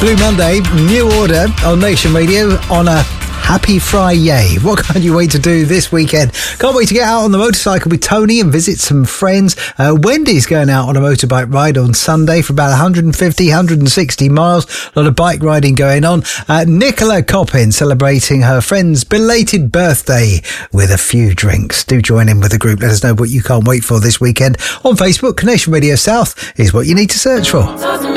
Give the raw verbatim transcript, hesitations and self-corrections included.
Blue Monday, New Order on Nation Radio on a happy Friday. What can you wait to do this weekend? Can't wait to get out on the motorcycle with Tony and visit some friends. Uh, Wendy's going out on a motorbike ride on Sunday for about one hundred fifty, one hundred sixty miles. A lot of bike riding going on. Uh, Nicola Coppin celebrating her friend's belated birthday with a few drinks. Do join in with the group. Let us know what you can't wait for this weekend. On Facebook, Nation Radio South is what you need to search for.